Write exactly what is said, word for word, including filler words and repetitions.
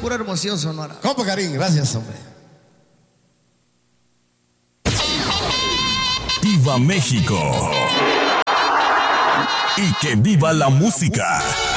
pura Hermosillo, Sonora. Compa Karim, gracias, hombre. ¡Viva México! ¡Y que viva la música!